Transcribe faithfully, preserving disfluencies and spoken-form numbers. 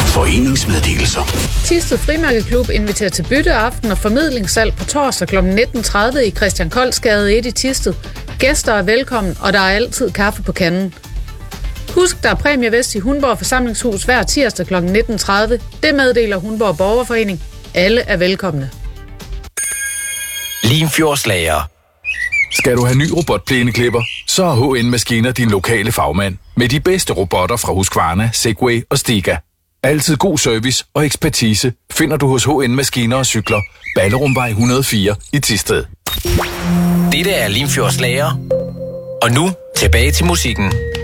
Foreningsmeddelelser. Thisted Frimærkeklub inviterer til bytteaften og formidlingssalg på torsdag kl. nitten tredive i Christian Koldsgade et i Thisted. Gæster er velkommen, og der er altid kaffe på kanden. Husk, der er præmievest i Hundborg Forsamlingshus hver tirsdag kl. nitten tredive. Det meddeler Hundborg Borgerforening. Alle er velkomne. Limfjordslager. Skal du have ny robotplæneklipper, så er H N Maskiner din lokale fagmand. Med de bedste robotter fra Husqvarna, Segway og Stiga. Altid god service og ekspertise finder du hos H N Maskiner og Cykler. Ballerumvej et hundrede og fire i Thisted. Dette er Limfjordslager. Og nu tilbage til musikken.